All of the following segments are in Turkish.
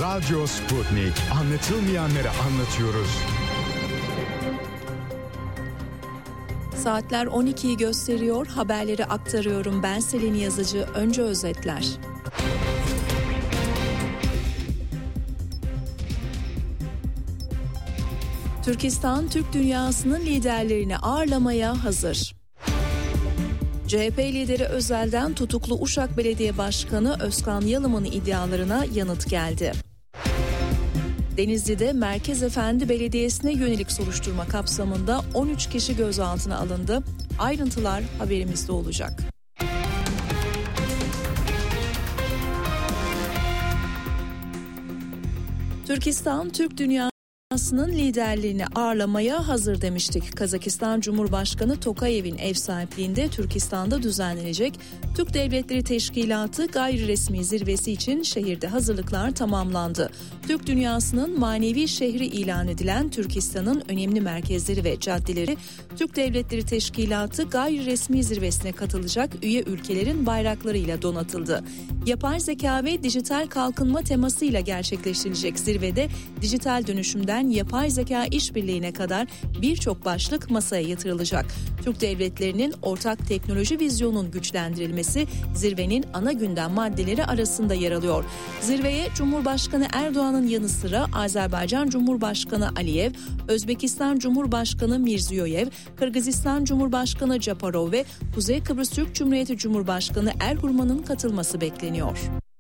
Radyo Sputnik. Anlatılmayanları anlatıyoruz. Saatler 12'yi gösteriyor. Haberleri aktarıyorum. Ben Selin Yazıcı. Önce özetler. Türkistan, Türk dünyasının liderlerini ağırlamaya hazır. CHP lideri Özel'den tutuklu Uşak Belediye Başkanı Özkan Yalım'ın iddialarına yanıt geldi. Denizli'de Merkez Efendi Belediyesi'ne yönelik soruşturma kapsamında 13 kişi gözaltına alındı. Ayrıntılar haberimizde olacak. Türkistan, Türk dünyasının liderlerini ağırlamaya hazır demiştik. Kazakistan Cumhurbaşkanı Tokayev'in ev sahipliğinde Türkistan'da düzenlenecek Türk Devletleri Teşkilatı gayri resmi zirvesi için şehirde hazırlıklar tamamlandı. Türk dünyasının manevi şehri ilan edilen Türkistan'ın önemli merkezleri ve caddeleri Türk Devletleri Teşkilatı gayri resmi zirvesine katılacak üye ülkelerin bayraklarıyla donatıldı. Yapay zeka ve dijital kalkınma temasıyla gerçekleştirilecek zirvede dijital dönüşümden yapay zeka işbirliğine kadar birçok başlık masaya yatırılacak. Türk devletlerinin ortak teknoloji vizyonunun güçlendirilmesi zirvenin ana gündem maddeleri arasında yer alıyor. Zirveye Cumhurbaşkanı Erdoğan'ın yanı sıra Azerbaycan Cumhurbaşkanı Aliyev, Özbekistan Cumhurbaşkanı Mirziyoyev, Kırgızistan Cumhurbaşkanı Japarov ve Kuzey Kıbrıs Türk Cumhuriyeti Cumhurbaşkanı Erhurman'ın katılması bekleniyor.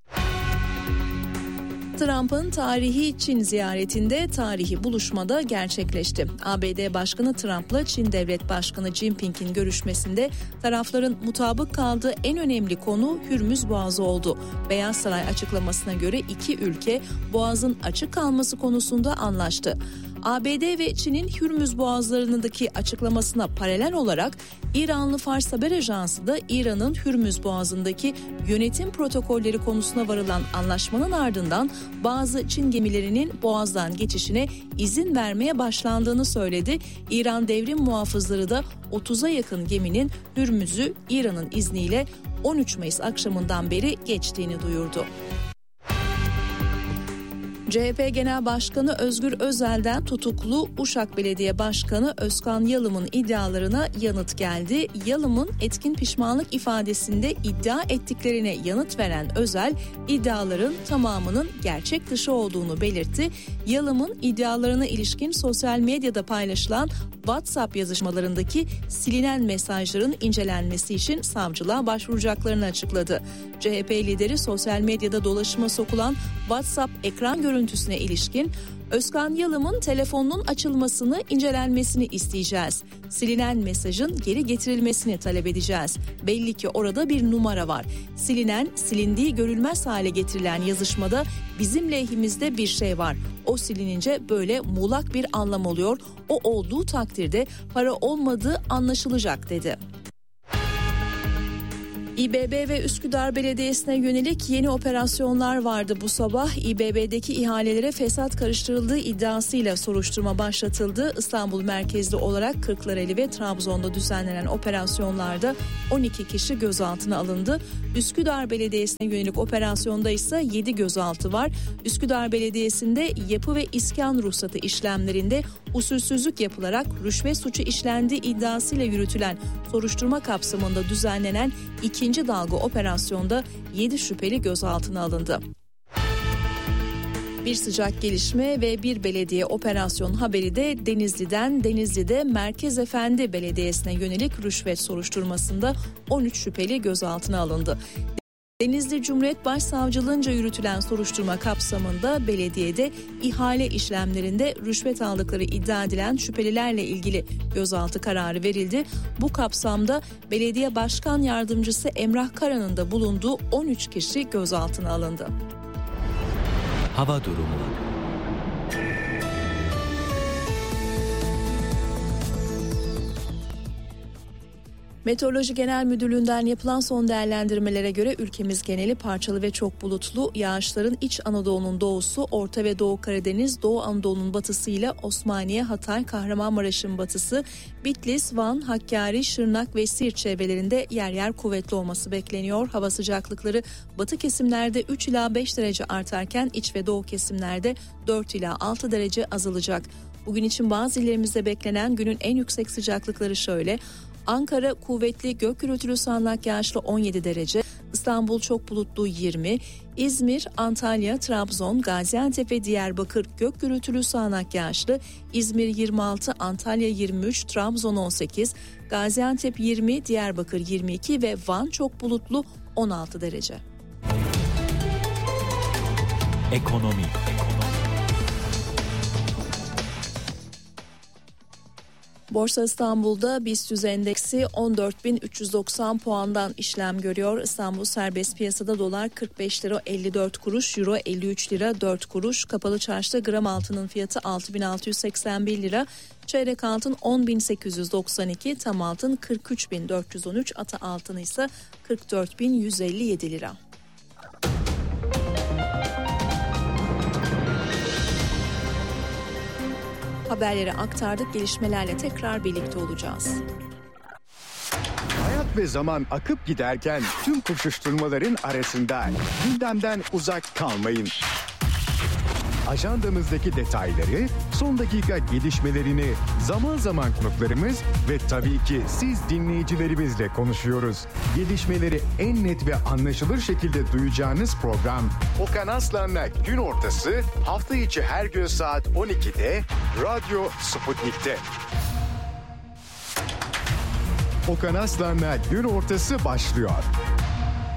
Trump'ın tarihi Çin ziyaretinde tarihi buluşmada gerçekleşti. ABD Başkanı Trump'la Çin Devlet Başkanı Jinping'in görüşmesinde tarafların mutabık kaldığı en önemli konu Hürmüz Boğazı oldu. Beyaz Saray açıklamasına göre iki ülke Boğaz'ın açık kalması konusunda anlaştı. ABD ve Çin'in Hürmüz Boğazları'ndaki açıklamasına paralel olarak İranlı Fars Haber Ajansı da İran'ın Hürmüz Boğazı'ndaki yönetim protokolleri konusuna varılan anlaşmanın ardından bazı Çin gemilerinin Boğaz'dan geçişine izin vermeye başlandığını söyledi. İran devrim muhafızları da 30'a yakın geminin Hürmüz'ü İran'ın izniyle 13 Mayıs akşamından beri geçtiğini duyurdu. CHP Genel Başkanı Özgür Özel'den tutuklu Uşak Belediye Başkanı Özkan Yalım'ın iddialarına yanıt geldi. Yalım'ın etkin pişmanlık ifadesinde iddia ettiklerine yanıt veren Özel, iddiaların tamamının gerçek dışı olduğunu belirtti. Yalım'ın iddialarına ilişkin sosyal medyada paylaşılan WhatsApp yazışmalarındaki silinen mesajların incelenmesi için savcılığa başvuracaklarını açıkladı. CHP lideri sosyal medyada dolaşıma sokulan WhatsApp ekran görüntüsüne ilişkin Özkan Yalım'ın telefonunun açılmasını, incelenmesini isteyeceğiz. Silinen mesajın geri getirilmesini talep edeceğiz. Belli ki orada bir numara var. Silindiği görülmez hale getirilen yazışmada bizim lehimizde bir şey var. O silinince böyle muğlak bir anlam oluyor. O olduğu takdirde para olmadığı anlaşılacak dedi. İBB ve Üsküdar Belediyesi'ne yönelik yeni operasyonlar vardı bu sabah. İBB'deki ihalelere fesat karıştırıldığı iddiasıyla soruşturma başlatıldı. İstanbul merkezli olarak Kırklareli ve Trabzon'da düzenlenen operasyonlarda 12 kişi gözaltına alındı. Üsküdar Belediyesi'ne yönelik operasyonda ise 7 gözaltı var. Üsküdar Belediyesi'nde yapı ve iskan ruhsatı işlemlerinde usulsüzlük yapılarak rüşvet suçu işlendiği iddiasıyla yürütülen soruşturma kapsamında düzenlenen ikinci dalga operasyonda 7 şüpheli gözaltına alındı. Bir sıcak gelişme ve bir belediye operasyon haberi de Denizli'de Merkez Efendi Belediyesi'ne yönelik rüşvet soruşturmasında 13 şüpheli gözaltına alındı. Denizli Cumhuriyet Başsavcılığınca yürütülen soruşturma kapsamında belediyede ihale işlemlerinde rüşvet aldıkları iddia edilen şüphelilerle ilgili gözaltı kararı verildi. Bu kapsamda Belediye Başkan Yardımcısı Emrah Kara'nın da bulunduğu 13 kişi gözaltına alındı. Hava durumu. Meteoroloji Genel Müdürlüğü'nden yapılan son değerlendirmelere göre ülkemiz geneli parçalı ve çok bulutlu, yağışların İç Anadolu'nun doğusu, Orta ve Doğu Karadeniz, Doğu Anadolu'nun batısıyla Osmaniye, Hatay, Kahramanmaraş'ın batısı, Bitlis, Van, Hakkari, Şırnak ve Siirt çevrelerinde yer yer kuvvetli olması bekleniyor. Hava sıcaklıkları batı kesimlerde 3 ila 5 derece artarken iç ve doğu kesimlerde 4 ila 6 derece azalacak. Bugün için bazı illerimizde beklenen günün en yüksek sıcaklıkları şöyle: Ankara kuvvetli gök gürültülü sağanak yağışlı 17 derece, İstanbul çok bulutlu 20, İzmir, Antalya, Trabzon, Gaziantep ve Diyarbakır gök gürültülü sağanak yağışlı, İzmir 26, Antalya 23, Trabzon 18, Gaziantep 20, Diyarbakır 22 ve Van çok bulutlu 16 derece. Ekonomi. Borsa İstanbul'da BIST endeksi 14.390 puandan işlem görüyor. İstanbul serbest piyasada dolar 45 lira 54 kuruş, euro 53 lira 4 kuruş. Kapalı çarşıda gram altının fiyatı 6.681 lira. Çeyrek altın 10.892, tam altın 43.413, ata altını ise 44.157 lira. Haberleri aktardık, gelişmelerle tekrar birlikte olacağız. Hayat ve zaman akıp giderken tüm koşuşturmaların arasında gündemden uzak kalmayın. Ajandamızdaki detayları, son dakika gelişmelerini zaman zaman konuklarımız ve tabii ki siz dinleyicilerimizle konuşuyoruz. Gelişmeleri en net ve anlaşılır şekilde duyacağınız program Okan Aslan'la Gün Ortası hafta içi her gün saat 12'de Radyo Sputnik'te. Okan Aslan'la Gün Ortası başlıyor.